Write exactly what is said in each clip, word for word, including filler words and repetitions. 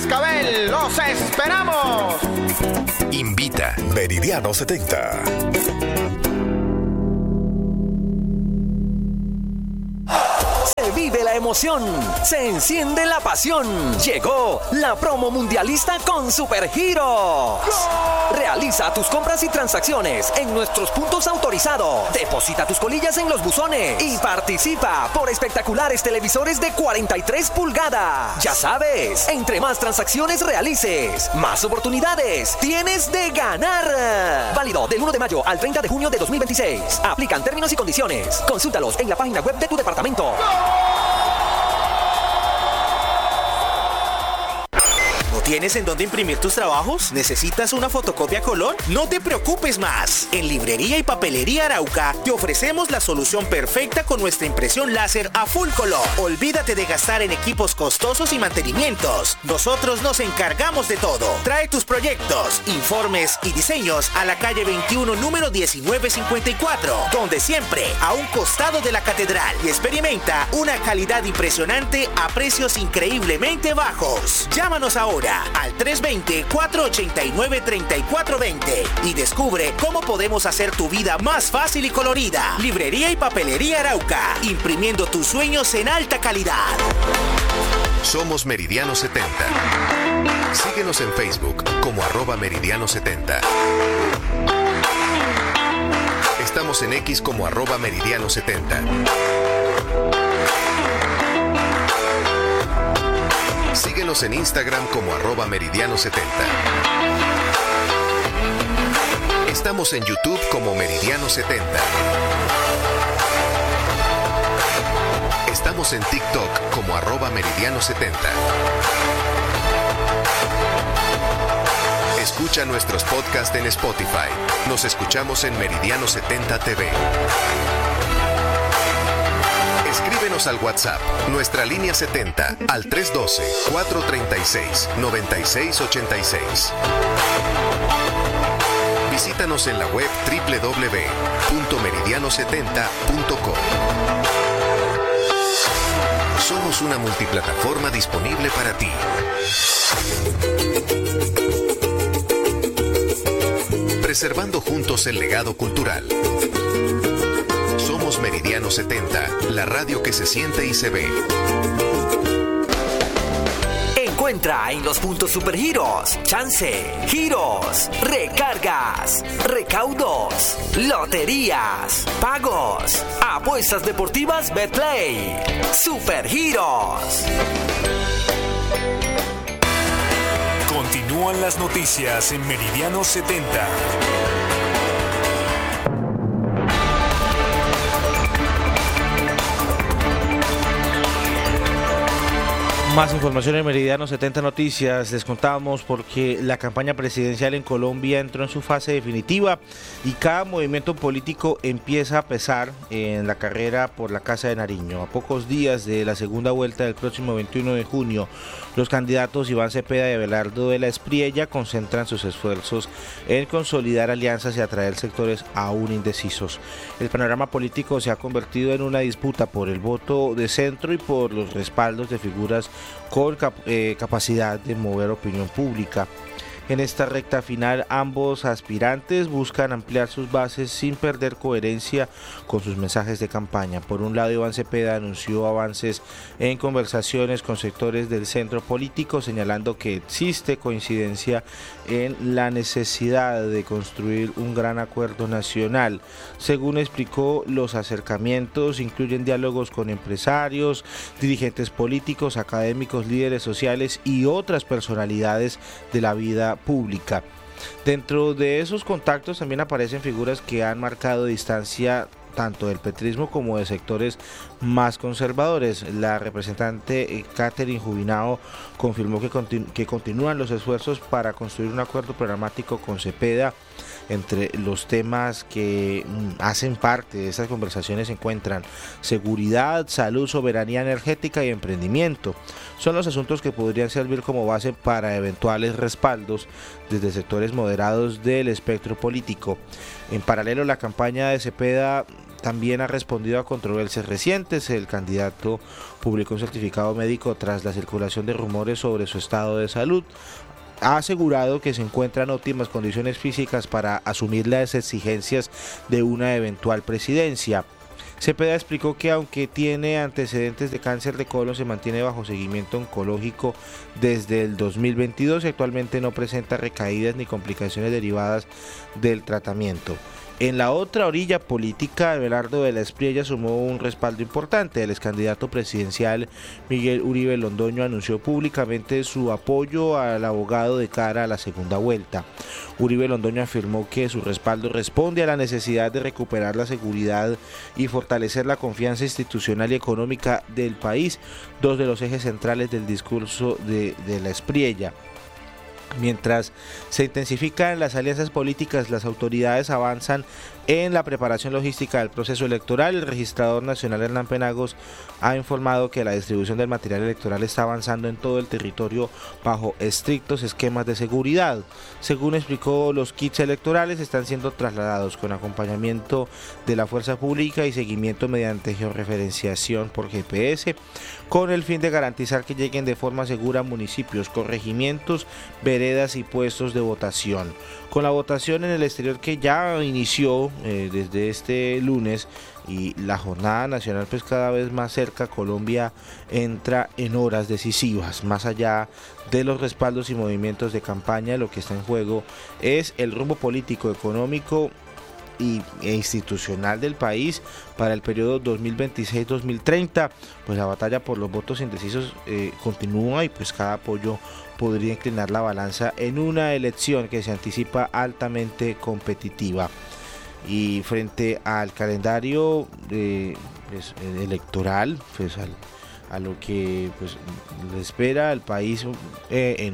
cascabel. ¡Los esperamos! Invita Meridiano setenta. Se vive la emoción, se enciende la pasión. Llegó la promo mundialista con Supergiros. Realiza tus compras y transacciones en nuestros puntos autorizados. Deposita tus colillas en los buzones y participa por espectaculares televisores de cuarenta y tres pulgadas. Ya sabes, entre más transacciones realices, más oportunidades tienes de ganar. Válido del uno de mayo al treinta de junio de dos mil veintiséis. Aplican términos y condiciones. Consúltalos en la página web de tu departamento. ¿Tienes en dónde imprimir tus trabajos? ¿Necesitas una fotocopia a color? No te preocupes más. En Librería y Papelería Arauca te ofrecemos la solución perfecta con nuestra impresión láser a full color. Olvídate de gastar en equipos costosos y mantenimientos. Nosotros nos encargamos de todo. Trae tus proyectos, informes y diseños a la calle veintiuno, número diecinueve cincuenta y cuatro, donde siempre a un costado de la catedral, y experimenta una calidad impresionante a precios increíblemente bajos. Llámanos ahora al tres dos cero, cuatro ocho nueve, tres cuatro dos cero y descubre cómo podemos hacer tu vida más fácil y colorida. Librería y Papelería Arauca, imprimiendo tus sueños en alta calidad. Somos Meridiano setenta. Síguenos en Facebook como arroba Meridiano setenta. Estamos en X como arroba Meridiano setenta. Síguenos en Instagram como arroba Meridiano setenta. Estamos en YouTube como Meridiano setenta. Estamos en TikTok como arroba Meridiano setenta. Escucha nuestros podcasts en Spotify. Nos escuchamos en Meridiano setenta T V. Escríbenos al WhatsApp, nuestra línea setenta, al tres uno dos, cuatro tres seis, nueve seis ocho seis. Visítanos en la web doble u doble u doble u punto meridiano setenta punto com. Somos una multiplataforma disponible para ti. Preservando juntos el legado cultural. Somos Meridiano setenta, la radio que se siente y se ve. Encuentra en los puntos Supergiros, chance, giros, recargas, recaudos, loterías, pagos, apuestas deportivas Betplay. Supergiros. Continúan las noticias en Meridiano setenta. Más información en Meridiano setenta Noticias. Les contamos porque la campaña presidencial en Colombia entró en su fase definitiva y cada movimiento político empieza a pesar en la carrera por la Casa de Nariño. A pocos días de la segunda vuelta del próximo veintiuno de junio, los candidatos Iván Cepeda y Abelardo de la Espriella concentran sus esfuerzos en consolidar alianzas y atraer sectores aún indecisos. El panorama político se ha convertido en una disputa por el voto de centro y por los respaldos de figuras con cap- eh, capacidad de mover opinión pública. En esta recta final, ambos aspirantes buscan ampliar sus bases sin perder coherencia con sus mensajes de campaña. Por un lado, Iván Cepeda anunció avances en conversaciones con sectores del centro político, señalando que existe coincidencia en la necesidad de construir un gran acuerdo nacional. Según explicó, los acercamientos incluyen diálogos con empresarios, dirigentes políticos, académicos, líderes sociales y otras personalidades de la vida pública. Dentro de esos contactos también aparecen figuras que han marcado distancia tanto del petrismo como de sectores más conservadores. La representante Catherine Jubinao confirmó que, continu- que continúan los esfuerzos para construir un acuerdo programático con Cepeda. Entre los temas que hacen parte de estas conversaciones se encuentran seguridad, salud, soberanía energética y emprendimiento. Son los asuntos que podrían servir como base para eventuales respaldos desde sectores moderados del espectro político. En paralelo, la campaña de Cepeda también ha respondido a controversias recientes. El candidato publicó un certificado médico tras la circulación de rumores sobre su estado de salud. Ha asegurado que se encuentra en óptimas condiciones físicas para asumir las exigencias de una eventual presidencia. Cepeda explicó que aunque tiene antecedentes de cáncer de colon, se mantiene bajo seguimiento oncológico desde el dos mil veintidós y actualmente no presenta recaídas ni complicaciones derivadas del tratamiento. En la otra orilla política, Abelardo de la Espriella sumó un respaldo importante. El excandidato presidencial Miguel Uribe Londoño anunció públicamente su apoyo al abogado de cara a la segunda vuelta. Uribe Londoño afirmó que su respaldo responde a la necesidad de recuperar la seguridad y fortalecer la confianza institucional y económica del país, dos de los ejes centrales del discurso de, de la Espriella. Mientras se intensifican las alianzas políticas, las autoridades avanzan en la preparación logística del proceso electoral. El registrador nacional Hernán Penagos ha informado que la distribución del material electoral está avanzando en todo el territorio bajo estrictos esquemas de seguridad. Según explicó, los kits electorales están siendo trasladados con acompañamiento de la fuerza pública y seguimiento mediante georreferenciación por G P S, con el fin de garantizar que lleguen de forma segura a municipios, corregimientos, veredas y puestos de votación. Con la votación en el exterior que ya inició eh, desde este lunes y la jornada nacional pues cada vez más cerca, Colombia entra en horas decisivas. Más allá de los respaldos y movimientos de campaña, lo que está en juego es el rumbo político, económico y, e institucional del país para el periodo dos mil veintiséis dos mil treinta. Pues la batalla por los votos indecisos eh, continúa y pues cada apoyo podría inclinar la balanza en una elección que se anticipa altamente competitiva. Y frente al calendario eh, pues, electoral, pues al, a lo que pues, le espera al país eh, en,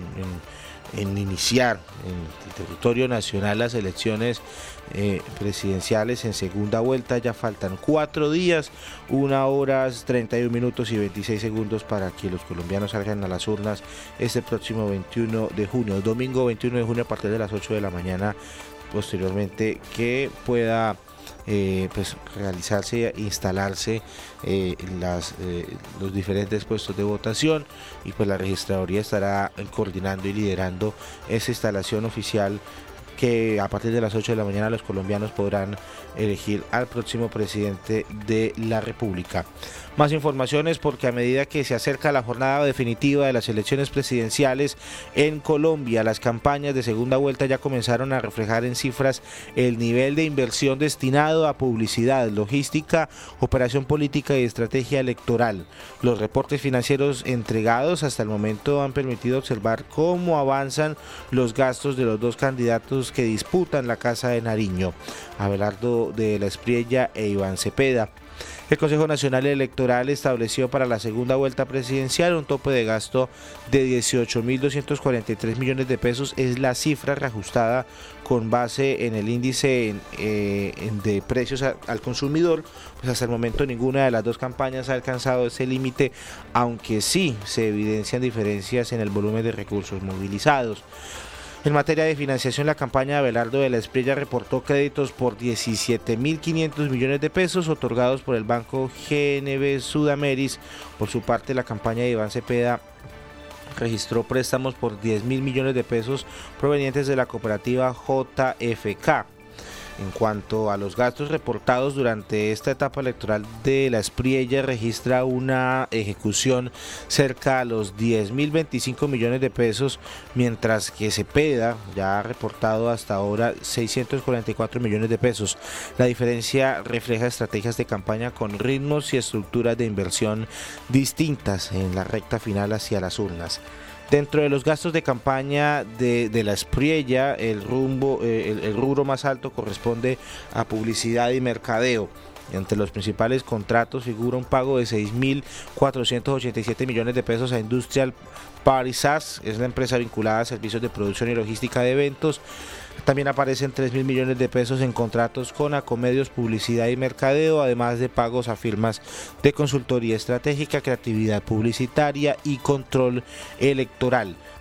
en, en iniciar en el territorio nacional las elecciones eh, presidenciales en segunda vuelta, ya faltan cuatro días, una hora, treinta y un minutos y veintiséis segundos para que los colombianos salgan a las urnas este próximo veintiuno de junio, domingo veintiuno de junio a partir de las ocho de la mañana. Posteriormente que pueda eh, pues realizarse, instalarse eh, las, eh, los diferentes puestos de votación, y pues la registraduría estará coordinando y liderando esa instalación oficial que a partir de las ocho de la mañana los colombianos podrán elegir al próximo presidente de la República. Más informaciones, porque a medida que se acerca la jornada definitiva de las elecciones presidenciales en Colombia, las campañas de segunda vuelta ya comenzaron a reflejar en cifras el nivel de inversión destinado a publicidad, logística, operación política y estrategia electoral. Los reportes financieros entregados hasta el momento han permitido observar cómo avanzan los gastos de los dos candidatos que disputan la Casa de Nariño, Abelardo de la Espriella e Iván Cepeda. El Consejo Nacional Electoral estableció para la segunda vuelta presidencial un tope de gasto de dieciocho mil doscientos cuarenta y tres millones de pesos. Es la cifra reajustada con base en el índice eh, de precios a, al consumidor. Pues hasta el momento ninguna de las dos campañas ha alcanzado ese límite, aunque sí se evidencian diferencias en el volumen de recursos movilizados. En materia de financiación, la campaña de Abelardo de la Espriella reportó créditos por diecisiete mil quinientos millones de pesos otorgados por el Banco G N B Sudameris. Por su parte, la campaña de Iván Cepeda registró préstamos por diez mil millones de pesos provenientes de la cooperativa J F K. En cuanto a los gastos reportados durante esta etapa electoral de la Espriella, registra una ejecución cerca a los diez mil veinticinco millones de pesos, mientras que Cepeda ya ha reportado hasta ahora seiscientos cuarenta y cuatro millones de pesos. La diferencia refleja estrategias de campaña con ritmos y estructuras de inversión distintas en la recta final hacia las urnas. Dentro de los gastos de campaña de, de la Espriella, el, rumbo, eh, el, el rubro más alto corresponde a publicidad y mercadeo. Entre los principales contratos figura un pago de seis mil cuatrocientos ochenta y siete millones de pesos a Industrial Paris S A S, es la empresa vinculada a servicios de producción y logística de eventos. También aparecen tres mil millones de pesos en contratos con Acomedios, publicidad y mercadeo, además de pagos a firmas de consultoría estratégica, creatividad publicitaria y control electoral.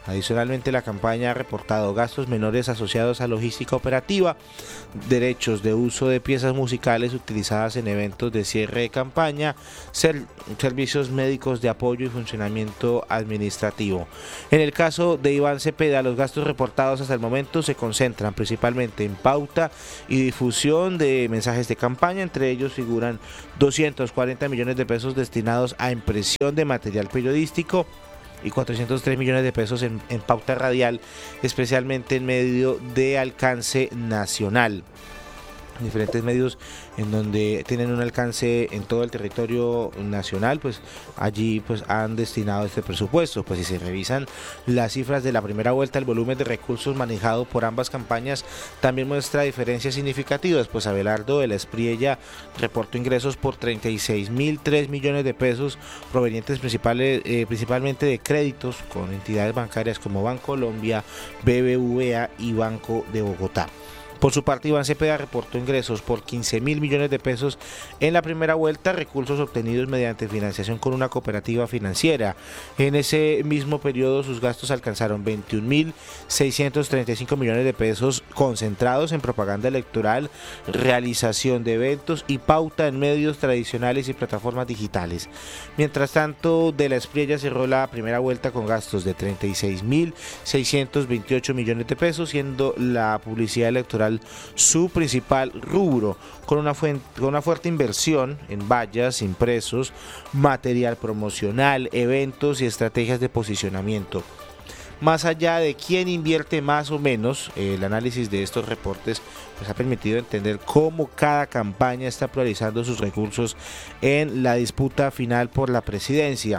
Adicionalmente, la campaña ha reportado gastos menores asociados a logística operativa, derechos de uso de piezas musicales utilizadas en eventos de cierre de campaña, ser, servicios médicos de apoyo y funcionamiento administrativo. En el caso de Iván Cepeda, los gastos reportados hasta el momento se concentran principalmente en pauta y difusión de mensajes de campaña. Entre ellos figuran doscientos cuarenta millones de pesos destinados a impresión de material periodístico y cuatrocientos tres millones de pesos en, en pauta radial, especialmente en medio de alcance nacional. Diferentes medios en donde tienen un alcance en todo el territorio nacional, pues allí pues han destinado este presupuesto. Pues si se revisan las cifras de la primera vuelta, el volumen de recursos manejado por ambas campañas también muestra diferencias significativas. Pues Abelardo de la Espriella reportó ingresos por treinta y seis mil tres millones de pesos provenientes principales, eh, principalmente de créditos con entidades bancarias como Bancolombia, B B V A y Banco de Bogotá. Por su parte, Iván Cepeda reportó ingresos por quince mil millones de pesos en la primera vuelta, recursos obtenidos mediante financiación con una cooperativa financiera. En ese mismo periodo, sus gastos alcanzaron veintiún mil seiscientos treinta y cinco millones de pesos concentrados en propaganda electoral, realización de eventos y pauta en medios tradicionales y plataformas digitales. Mientras tanto, de la Espriella cerró la primera vuelta con gastos de treinta y seis mil seiscientos veintiocho millones de pesos, siendo la publicidad electoral su principal rubro, con una, fuente, con una fuerte inversión en vallas, impresos, material promocional, eventos y estrategias de posicionamiento. Más allá de quién invierte más o menos, el análisis de estos reportes pues, ha permitido entender cómo cada campaña está priorizando sus recursos en la disputa final por la presidencia.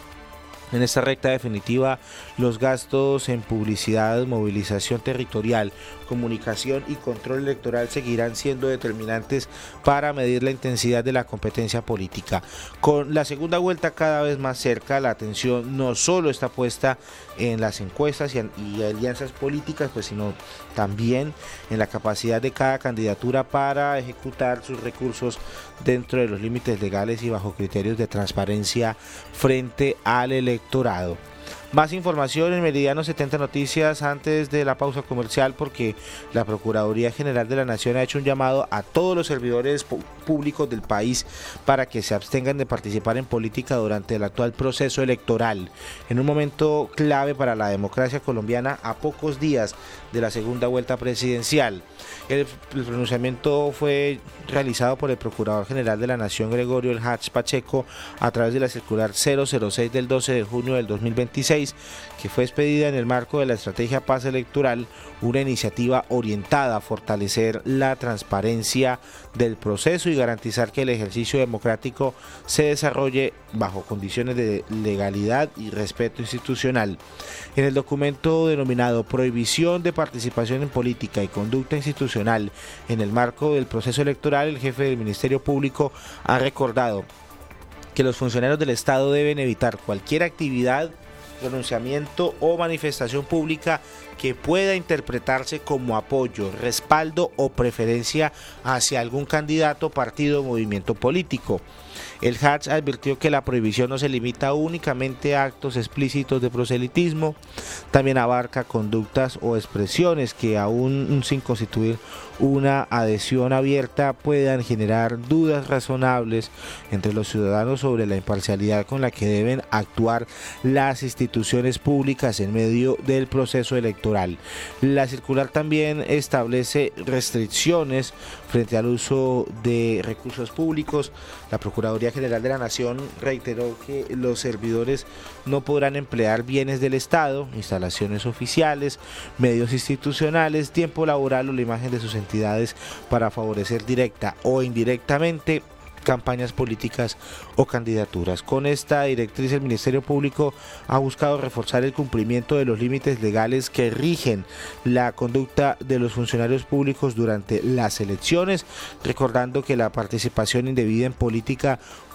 En esta recta definitiva, los gastos en publicidad, movilización territorial, comunicación y control electoral seguirán siendo determinantes para medir la intensidad de la competencia política. Con la segunda vuelta cada vez más cerca, la atención no solo está puesta en las encuestas y, y alianzas políticas, pues, sino también en la capacidad de cada candidatura para ejecutar sus recursos dentro de los límites legales y bajo criterios de transparencia frente al electorado. Más información en Meridiano setenta Noticias antes de la pausa comercial, porque la Procuraduría General de la Nación ha hecho un llamado a todos los servidores públicos del país para que se abstengan de participar en política durante el actual proceso electoral, en un momento clave para la democracia colombiana a pocos días de la segunda vuelta presidencial. El, el pronunciamiento fue realizado por el Procurador General de la Nación, Gregorio El Hatch Pacheco, a través de la circular cero cero seis del doce de junio del dos mil veintiséis, que fue expedida en el marco de la Estrategia Paz Electoral, una iniciativa orientada a fortalecer la transparencia del proceso y garantizar que el ejercicio democrático se desarrolle bajo condiciones de legalidad y respeto institucional. En el documento denominado Prohibición de participación en política y conducta institucional en el marco del proceso electoral, el jefe del Ministerio Público ha recordado que los funcionarios del Estado deben evitar cualquier actividad, pronunciamiento o manifestación pública que pueda interpretarse como apoyo, respaldo o preferencia hacia algún candidato, partido o movimiento político. El Hatch advirtió que la prohibición no se limita únicamente a actos explícitos de proselitismo, también abarca conductas o expresiones que, aún sin constituir una adhesión abierta, puedan generar dudas razonables entre los ciudadanos sobre la imparcialidad con la que deben actuar las instituciones públicas en medio del proceso electoral. La circular también establece restricciones frente al uso de recursos públicos. La Procuraduría General de la Nación reiteró que los servidores no podrán emplear bienes del Estado, instalaciones oficiales, medios institucionales, tiempo laboral o la imagen de sus entidades para favorecer directa o indirectamente campañas políticas o candidaturas. Con esta directriz, el Ministerio Público ha buscado reforzar el cumplimiento de los límites legales que rigen la conducta de los funcionarios públicos durante las elecciones, recordando que la participación indebida en política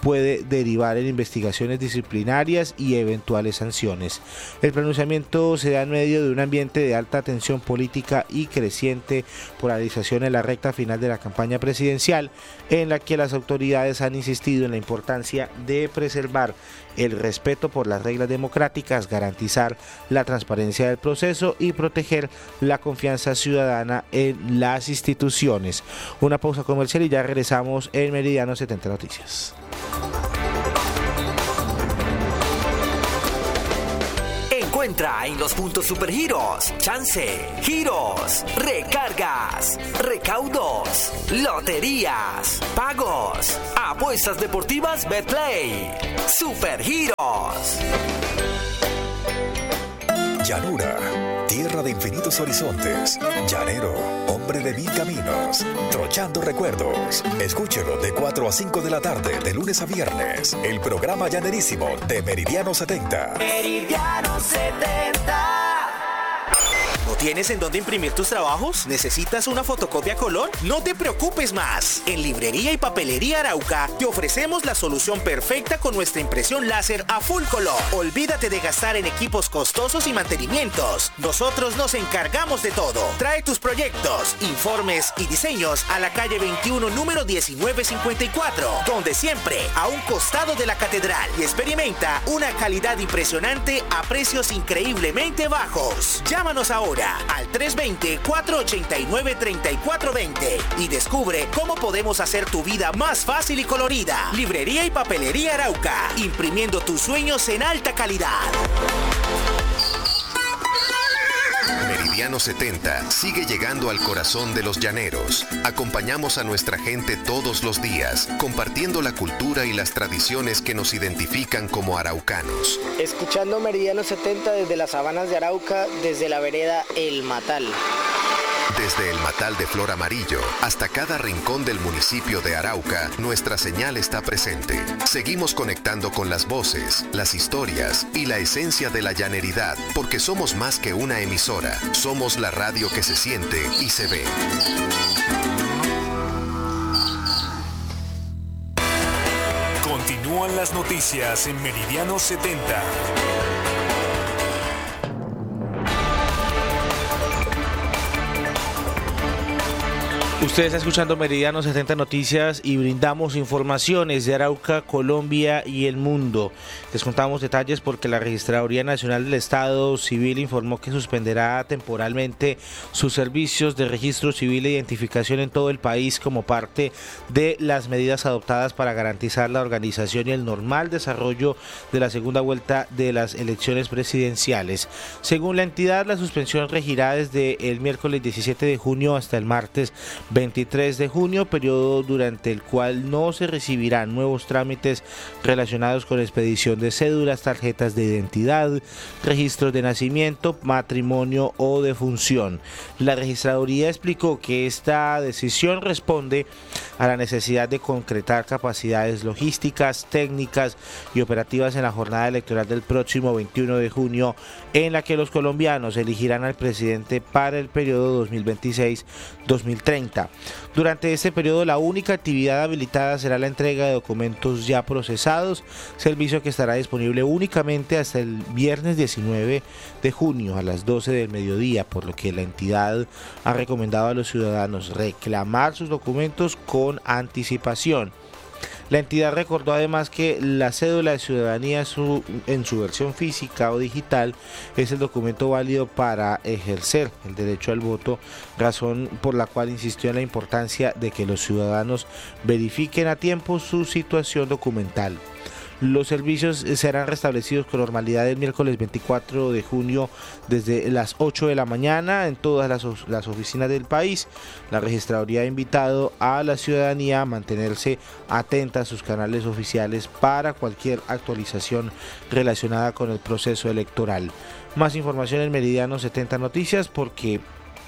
puede derivar en investigaciones disciplinarias y eventuales sanciones. El pronunciamiento se da en medio de un ambiente de alta tensión política y creciente polarización en la recta final de la campaña presidencial, en la que las autoridades han insistido en la importancia de preservar el respeto por las reglas democráticas, garantizar la transparencia del proceso y proteger la confianza ciudadana en las instituciones. Una pausa comercial y ya regresamos en Meridiano setenta Noticias. Encuentra en los puntos Supergiros, chance, giros, recargas, recaudos, loterías, pagos, apuestas deportivas Betplay. Supergiros. Llanura, tierra de infinitos horizontes. Llanero, hombre de mil caminos. Trochando recuerdos. Escúchelo de cuatro a cinco de la tarde, de lunes a viernes. El programa llanerísimo de Meridiano setenta. Meridiano setenta. ¿No tienes en dónde imprimir tus trabajos? ¿Necesitas una fotocopia a color? No te preocupes más. En Librería y Papelería Arauca te ofrecemos la solución perfecta con nuestra impresión láser a full color. Olvídate de gastar en equipos costosos y mantenimientos. Nosotros nos encargamos de todo. Trae tus proyectos, informes y diseños a la calle veintiuno, número diecinueve cincuenta y cuatro, donde siempre a un costado de la catedral, y experimenta una calidad impresionante a precios increíblemente bajos. Llámanos ahora al tres dos cero, cuatro ocho nueve, tres cuatro dos cero y descubre cómo podemos hacer tu vida más fácil y colorida. Librería y Papelería Arauca, imprimiendo tus sueños en alta calidad. Meridiano setenta sigue llegando al corazón de los llaneros. Acompañamos a nuestra gente todos los días, compartiendo la cultura y las tradiciones que nos identifican como araucanos. Escuchando Meridiano setenta desde las sabanas de Arauca, desde la vereda El Matal. Desde el Matal de Flor Amarillo hasta cada rincón del municipio de Arauca, nuestra señal está presente. Seguimos conectando con las voces, las historias y la esencia de la llaneridad, porque somos más que una emisora. Somos la radio que se siente y se ve. Continúan las noticias en Meridiano setenta. Usted está escuchando Meridiano setenta Noticias y brindamos informaciones de Arauca, Colombia y el mundo. Les contamos detalles porque la Registraduría Nacional del Estado Civil informó que suspenderá temporalmente sus servicios de registro civil e identificación en todo el país como parte de las medidas adoptadas para garantizar la organización y el normal desarrollo de la segunda vuelta de las elecciones presidenciales. Según la entidad, la suspensión regirá desde el miércoles diecisiete de junio hasta el martes veintitrés de junio, periodo durante el cual no se recibirán nuevos trámites relacionados con expedición de cédulas, tarjetas de identidad, registros de nacimiento, matrimonio o defunción. La registraduría explicó que esta decisión responde a la necesidad de concretar capacidades logísticas, técnicas y operativas en la jornada electoral del próximo veintiuno de junio, en la que los colombianos elegirán al presidente para el periodo dos mil veintiséis a dos mil treinta. Durante este periodo, la única actividad habilitada será la entrega de documentos ya procesados, servicio que estará disponible únicamente hasta el viernes diecinueve de junio a las doce del mediodía, por lo que la entidad ha recomendado a los ciudadanos reclamar sus documentos con anticipación. La entidad recordó además que la cédula de ciudadanía su, en su versión física o digital es el documento válido para ejercer el derecho al voto, razón por la cual insistió en la importancia de que los ciudadanos verifiquen a tiempo su situación documental. Los servicios serán restablecidos con normalidad el miércoles veinticuatro de junio desde las ocho de la mañana en todas las, las oficinas del país. La registraduría ha invitado a la ciudadanía a mantenerse atenta a sus canales oficiales para cualquier actualización relacionada con el proceso electoral. Más información en Meridiano setenta Noticias, porque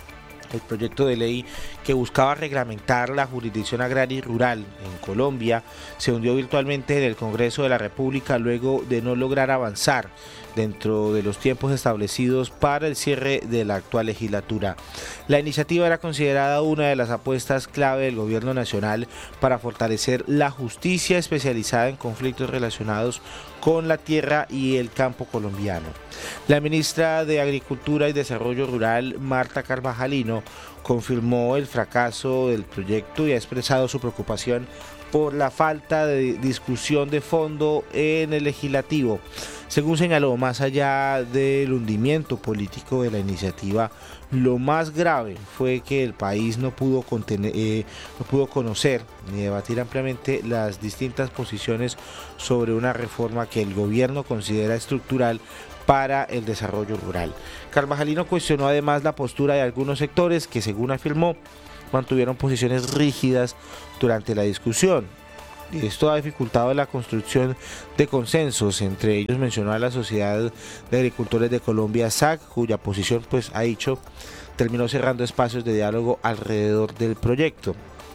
el proyecto de ley que buscaba reglamentar la jurisdicción agraria y rural en Colombia se hundió virtualmente en el Congreso de la República luego de no lograr avanzar dentro de los tiempos establecidos para el cierre de la actual legislatura. La iniciativa era considerada una de las apuestas clave del gobierno nacional para fortalecer la justicia especializada en conflictos relacionados con la tierra y el campo colombiano. La ministra de Agricultura y Desarrollo Rural, Marta Carvajalino, confirmó el fracaso del proyecto y ha expresado su preocupación por la falta de discusión de fondo en el legislativo. Según señaló, más allá del hundimiento político de la iniciativa, lo más grave fue que el país no pudo, contener, eh, no pudo conocer ni debatir ampliamente las distintas posiciones sobre una reforma que el gobierno considera estructural para el desarrollo rural. Carvajalino cuestionó además la postura de algunos sectores que, según afirmó, mantuvieron posiciones rígidas durante la discusión. Esto ha dificultado la construcción de consensos. Entre ellos mencionó a la Sociedad de Agricultores de Colombia, S A C, cuya posición, pues ha dicho, terminó cerrando espacios de diálogo alrededor del proyecto.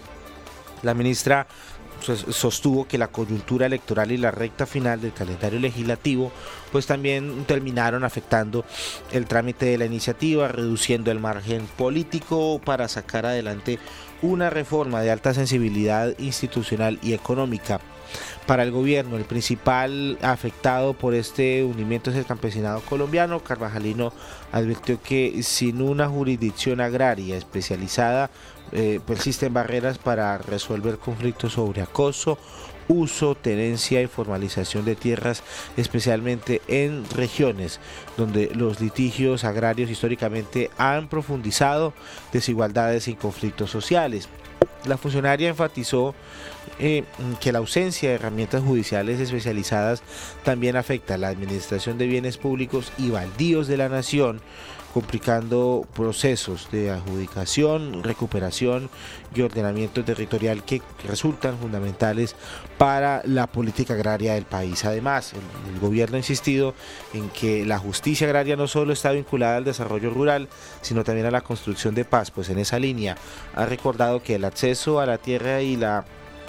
La ministra sostuvo que la coyuntura electoral y la recta final del calendario legislativo pues también terminaron afectando el trámite de la iniciativa, reduciendo el margen político para sacar adelante una reforma de alta sensibilidad institucional y económica. Para el gobierno, el principal afectado por este hundimiento es el campesinado colombiano. Carvajalino advirtió que sin una jurisdicción agraria especializada eh, persisten barreras para resolver conflictos sobre acoso, uso, tenencia y formalización de tierras, especialmente en regiones donde los litigios agrarios históricamente han profundizado desigualdades y conflictos sociales. La funcionaria enfatizó eh, que la ausencia de herramientas judiciales especializadas también afecta a la administración de bienes públicos y baldíos de la nación, complicando procesos de adjudicación, recuperación y ordenamiento territorial que resultan fundamentales para la política agraria del país. Además, el, el gobierno ha insistido en que la justicia agraria no solo está vinculada al desarrollo rural, sino también a la construcción de paz. Pues en esa línea ha recordado que el acceso a la tierra y la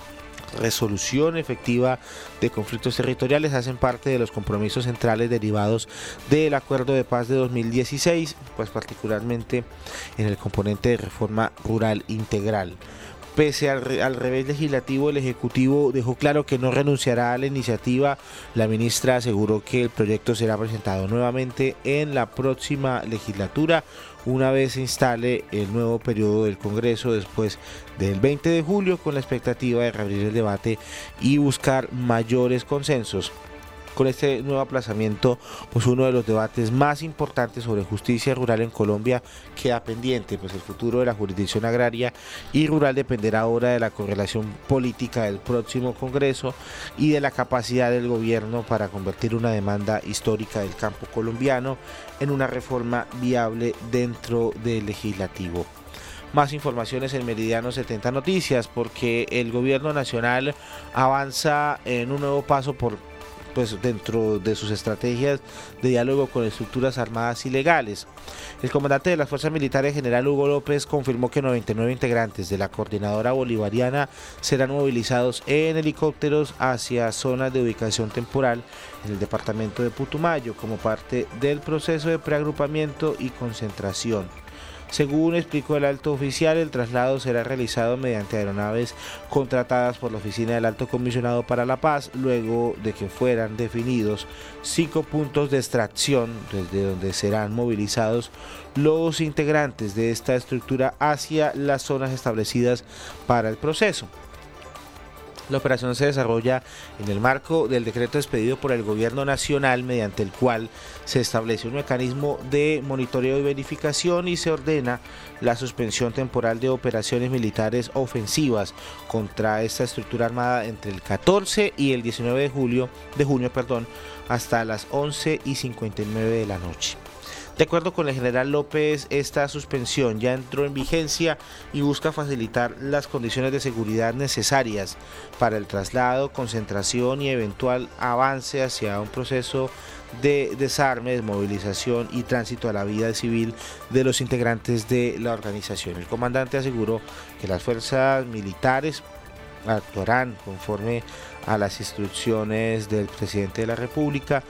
resolución efectiva de conflictos territoriales hacen parte de los compromisos centrales derivados del Acuerdo de Paz de dos mil dieciséis, pues particularmente en el componente de reforma rural integral. Pese al, re, al revés legislativo, el Ejecutivo dejó claro que no renunciará a la iniciativa. La ministra aseguró que el proyecto será presentado nuevamente en la próxima legislatura, una vez se instale el nuevo periodo del Congreso después del veinte de julio, con la expectativa de reabrir el debate y buscar mayores consensos. Con este nuevo aplazamiento, pues uno de los debates más importantes sobre justicia rural en Colombia queda pendiente, pues el futuro de la jurisdicción agraria y rural dependerá ahora de la correlación política del próximo Congreso y de la capacidad del gobierno para convertir una demanda histórica del campo colombiano en una reforma viable dentro del legislativo. Más informaciones en Meridiano setenta Noticias, porque el gobierno nacional avanza en un nuevo paso por pues dentro de sus estrategias de diálogo con estructuras armadas ilegales. El comandante de las Fuerzas Militares, general Hugo López, confirmó que noventa y nueve integrantes de la Coordinadora Bolivariana serán movilizados en helicópteros hacia zonas de ubicación temporal en el departamento de Putumayo como parte del proceso de preagrupamiento y concentración. Según explicó el alto oficial, el traslado será realizado mediante aeronaves contratadas por la Oficina del Alto Comisionado para la Paz, luego de que fueran definidos cinco puntos de extracción desde donde serán movilizados los integrantes de esta estructura hacia las zonas establecidas para el proceso. La operación se desarrolla en el marco del decreto expedido por el Gobierno Nacional, mediante el cual se establece un mecanismo de monitoreo y verificación y se ordena la suspensión temporal de operaciones militares ofensivas contra esta estructura armada entre el catorce y el diecinueve de julio de junio, perdón, hasta las once y cincuenta y nueve de la noche. De acuerdo con el general López, esta suspensión ya entró en vigencia y busca facilitar las condiciones de seguridad necesarias para el traslado, concentración y eventual avance hacia un proceso de desarme, desmovilización y tránsito a la vida civil de los integrantes de la organización. El comandante aseguró que las fuerzas militares actuarán conforme a las instrucciones del presidente de la República,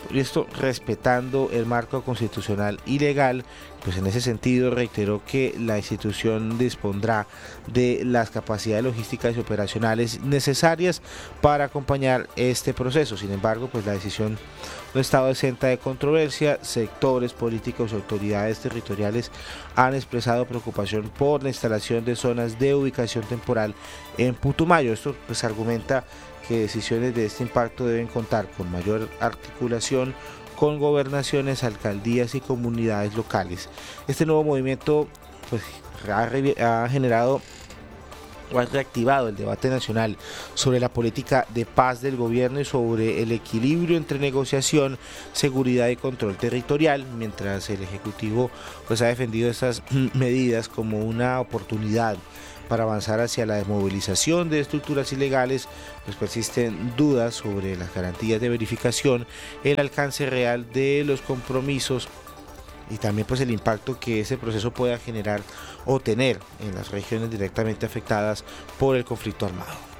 y esto respetando el marco constitucional y legal. Pues en ese sentido reiteró que la institución dispondrá de las capacidades logísticas y operacionales necesarias para acompañar este proceso. Sin embargo, pues la decisión no ha estado exenta de controversia. Sectores políticos y autoridades territoriales han expresado preocupación por la instalación de zonas de ubicación temporal en Putumayo. Esto pues argumenta que decisiones de este impacto deben contar con mayor articulación con gobernaciones, alcaldías y comunidades locales. Este nuevo movimiento pues, ha, ha generado o ha reactivado el debate nacional sobre la política de paz del gobierno y sobre el equilibrio entre negociación, seguridad y control territorial, mientras el Ejecutivo pues, ha defendido estas medidas como una oportunidad para avanzar hacia la desmovilización de estructuras ilegales. Pues persisten dudas sobre las garantías de verificación, el alcance real de los compromisos y también pues el impacto que ese proceso pueda generar o tener en las regiones directamente afectadas por el conflicto armado.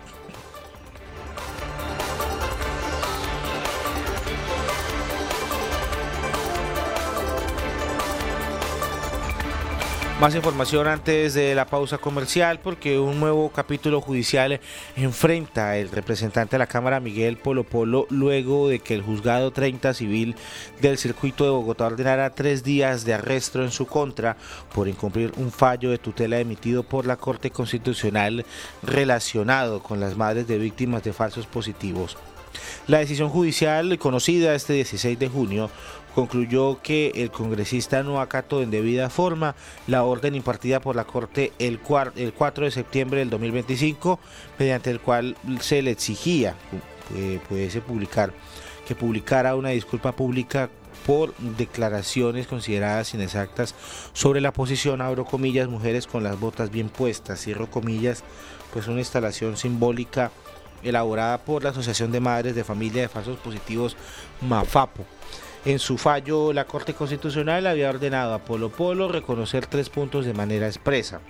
Más información antes de la pausa comercial, porque un nuevo capítulo judicial enfrenta el representante de la Cámara, Miguel Polo Polo, luego de que el juzgado treinta civil del circuito de Bogotá ordenara tres días de arresto en su contra por incumplir un fallo de tutela emitido por la Corte Constitucional relacionado con las madres de víctimas de falsos positivos. La decisión judicial, conocida este dieciséis de junio, concluyó que el congresista no acató en debida forma la orden impartida por la Corte el cuatro de septiembre del dos mil veinticinco, mediante el cual se le exigía eh, pudiese publicar, que publicara una disculpa pública por declaraciones consideradas inexactas sobre la posición, abro comillas, mujeres con las botas bien puestas, cierro comillas, pues una instalación simbólica elaborada por la Asociación de Madres de Familia de Falsos Positivos MAFAPO. En su fallo, la Corte Constitucional había ordenado a Polo Polo reconocer tres puntos de manera expresa: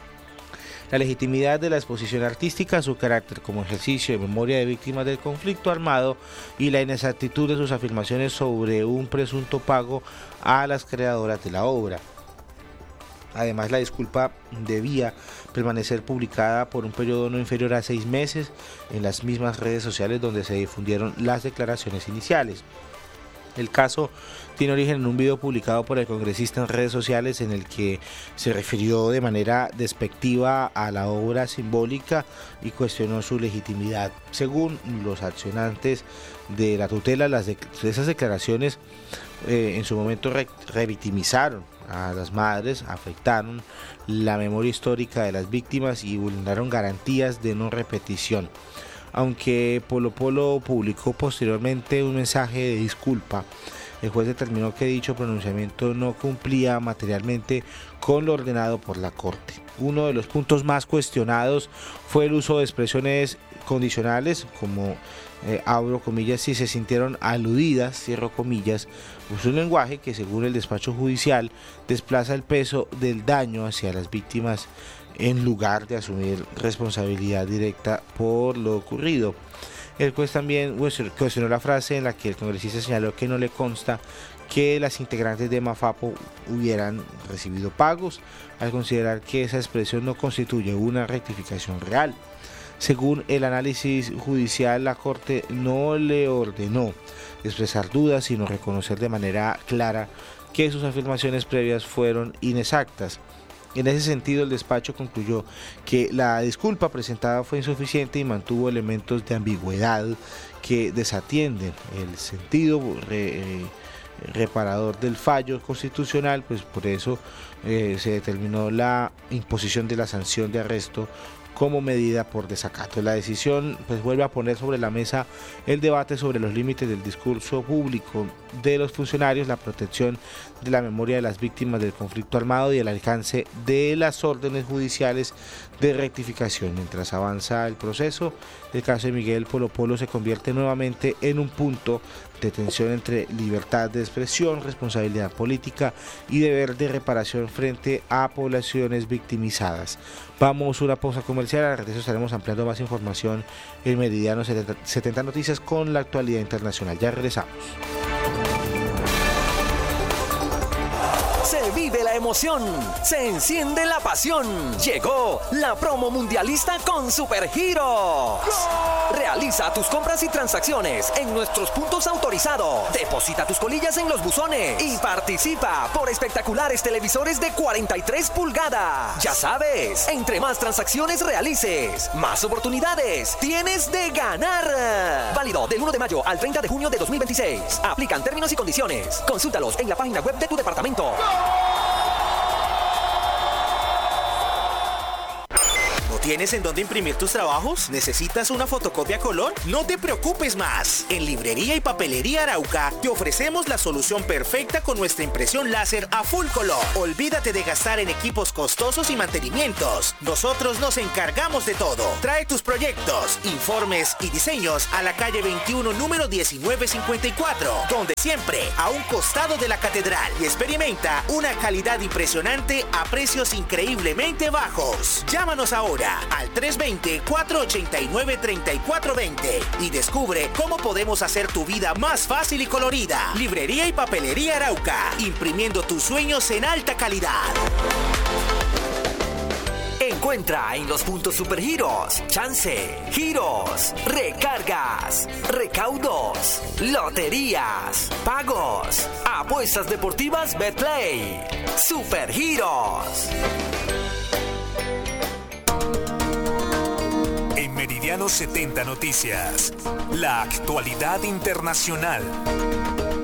la legitimidad de la exposición artística, su carácter como ejercicio de memoria de víctimas del conflicto armado y la inexactitud de sus afirmaciones sobre un presunto pago a las creadoras de la obra. Además, la disculpa debía permanecer publicada por un periodo no inferior a seis meses en las mismas redes sociales donde se difundieron las declaraciones iniciales. El caso tiene origen en un video publicado por el congresista en redes sociales en el que se refirió de manera despectiva a la obra simbólica y cuestionó su legitimidad. Según los accionantes de la tutela, las de esas declaraciones eh, en su momento re revictimizaron a las madres, afectaron la memoria histórica de las víctimas y vulneraron garantías de no repetición. Aunque Polo Polo publicó posteriormente un mensaje de disculpa, el juez determinó que dicho pronunciamiento no cumplía materialmente con lo ordenado por la Corte. Uno de los puntos más cuestionados fue el uso de expresiones condicionales como eh, abro comillas, si se sintieron aludidas, cierro comillas, usó un lenguaje que según el despacho judicial desplaza el peso del daño hacia las víctimas en lugar de asumir responsabilidad directa por lo ocurrido. El juez también cuestionó la frase en la que el congresista señaló que no le consta que las integrantes de MAFAPO hubieran recibido pagos, al considerar que esa expresión no constituye una rectificación real. Según el análisis judicial, la Corte no le ordenó expresar dudas, sino reconocer de manera clara que sus afirmaciones previas fueron inexactas. En ese sentido, el despacho concluyó que la disculpa presentada fue insuficiente y mantuvo elementos de ambigüedad que desatienden el sentido re, eh, reparador del fallo constitucional, pues por eso eh, se determinó la imposición de la sanción de arresto como medida por desacato. La decisión pues vuelve a poner sobre la mesa el debate sobre los límites del discurso público de los funcionarios, la protección de la memoria de las víctimas del conflicto armado y el alcance de las órdenes judiciales de rectificación. Mientras avanza el proceso, el caso de Miguel Polo Polo se convierte nuevamente en un punto de tensión entre libertad de expresión, responsabilidad política y deber de reparación frente a poblaciones victimizadas. Vamos a una pausa comercial, al regreso estaremos ampliando más información en Meridiano setenta Noticias con la actualidad internacional. Ya regresamos. Se vive la emoción, se enciende la pasión. Llegó la promo mundialista con Supergiros. Realiza tus compras y transacciones en nuestros puntos autorizados. Deposita tus colillas en los buzones y participa por espectaculares televisores de cuarenta y tres pulgadas. Ya sabes, entre más transacciones realices, más oportunidades tienes de ganar. Válido del uno de mayo al treinta de junio de dos mil veintiséis. Aplican términos y condiciones. Consúltalos en la página web de tu departamento. ¿Tienes en dónde imprimir tus trabajos? ¿Necesitas una fotocopia color? No te preocupes más. En Librería y Papelería Arauca te ofrecemos la solución perfecta con nuestra impresión láser a full color. Olvídate de gastar en equipos costosos y mantenimientos. Nosotros nos encargamos de todo. Trae tus proyectos, informes y diseños a la calle veintiuno, número diecinueve cincuenta y cuatro, donde siempre a un costado de la catedral, y experimenta una calidad impresionante a precios increíblemente bajos. Llámanos ahora al tres dos cero, cuatro ocho nueve, tres cuatro dos cero y descubre cómo podemos hacer tu vida más fácil y colorida. Librería y Papelería Arauca, imprimiendo tus sueños en alta calidad. Encuentra en los puntos Supergiros, chance, giros, recargas, recaudos, loterías, pagos, apuestas deportivas Betplay. Supergiros. En Meridiano setenta Noticias, la actualidad internacional.